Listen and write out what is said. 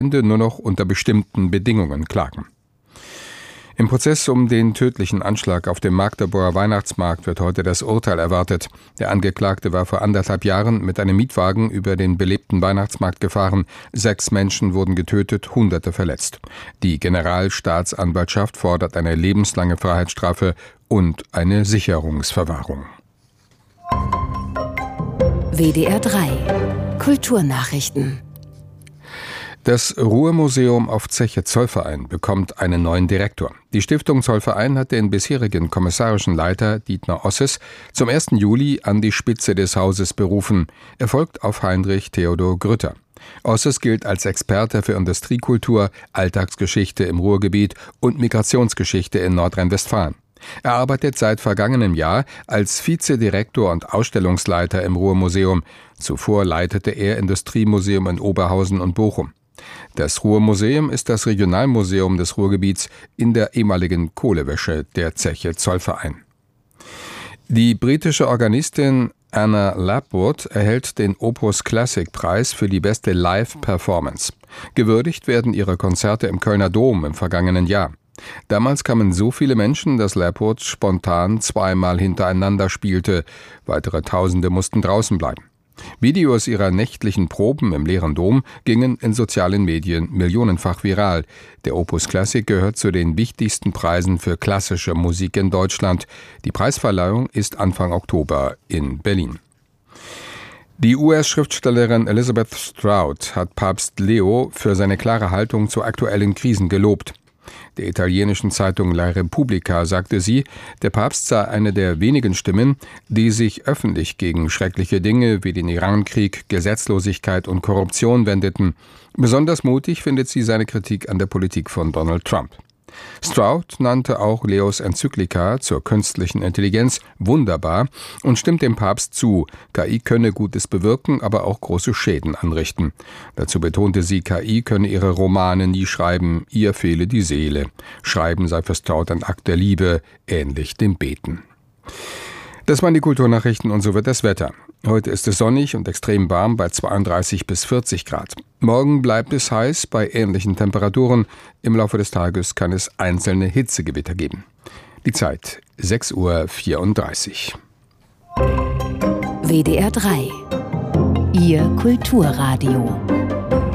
nur noch unter bestimmten Bedingungen klagen. Im Prozess um den tödlichen Anschlag auf dem Magdeburger Weihnachtsmarkt wird heute das Urteil erwartet. Der Angeklagte war vor 1,5 Jahren mit einem Mietwagen über den belebten Weihnachtsmarkt gefahren. 6 Menschen wurden getötet, Hunderte verletzt. Die Generalstaatsanwaltschaft fordert eine lebenslange Freiheitsstrafe und eine Sicherungsverwahrung. WDR 3 Kulturnachrichten. Das Ruhrmuseum auf Zeche Zollverein bekommt einen neuen Direktor. Die Stiftung Zollverein hat den bisherigen kommissarischen Leiter Dietmar Osses zum 1. Juli an die Spitze des Hauses berufen. Er folgt auf Heinrich Theodor Grütter. Osses gilt als Experte für Industriekultur, Alltagsgeschichte im Ruhrgebiet und Migrationsgeschichte in Nordrhein-Westfalen. Er arbeitet seit vergangenem Jahr als Vizedirektor und Ausstellungsleiter im Ruhrmuseum. Zuvor leitete er Industriemuseum in Oberhausen und Bochum. Das Ruhrmuseum ist das Regionalmuseum des Ruhrgebiets in der ehemaligen Kohlewäsche der Zeche Zollverein. Die britische Organistin Anna Lapwood erhält den Opus Classic Preis für die beste Live-Performance. Gewürdigt werden ihre Konzerte im Kölner Dom im vergangenen Jahr. Damals kamen so viele Menschen, dass Lapwood spontan 2-mal hintereinander spielte. Weitere Tausende mussten draußen bleiben. Videos ihrer nächtlichen Proben im leeren Dom gingen in sozialen Medien millionenfach viral. Der Opus Classic gehört zu den wichtigsten Preisen für klassische Musik in Deutschland. Die Preisverleihung ist Anfang Oktober in Berlin. Die US-Schriftstellerin Elizabeth Strout hat Papst Leo für seine klare Haltung zu aktuellen Krisen gelobt. Der italienischen Zeitung La Repubblica sagte sie, der Papst sei eine der wenigen Stimmen, die sich öffentlich gegen schreckliche Dinge wie den Irankrieg, Gesetzlosigkeit und Korruption wendeten. Besonders mutig findet sie seine Kritik an der Politik von Donald Trump. Strout nannte auch Leos Enzyklika zur künstlichen Intelligenz wunderbar und stimmt dem Papst zu, KI könne Gutes bewirken, aber auch große Schäden anrichten. Dazu betonte sie, KI könne ihre Romane nie schreiben, ihr fehle die Seele. Schreiben sei für Strout ein Akt der Liebe, ähnlich dem Beten. Das waren die Kulturnachrichten und so wird das Wetter. Heute ist es sonnig und extrem warm bei 32 bis 40 Grad. Morgen bleibt es heiß bei ähnlichen Temperaturen. Im Laufe des Tages kann es einzelne Hitzegewitter geben. Die Zeit 6:34 Uhr. WDR 3 Ihr Kulturradio.